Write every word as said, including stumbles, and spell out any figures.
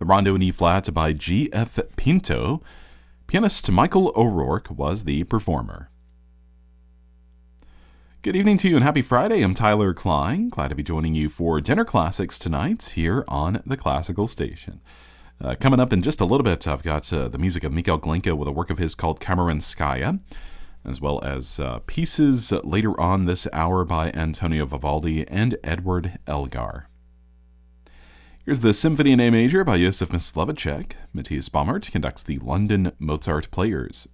The Rondo in E-flat by G F Pinto. Pianist Michael O'Rourke was the performer. Good evening to you and happy Friday. I'm Tyler Klein. Glad to be joining you for Dinner Classics tonight here on the Classical Station. Uh, coming up in just a little bit, I've got uh, the music of Mikhail Glinka with a work of his called Kameranskaya, as well as uh, pieces later on this hour by Antonio Vivaldi and Edward Elgar. Here's the Symphony in A Major by Josef Myslavicek. Matthias Baumert conducts the London Mozart Players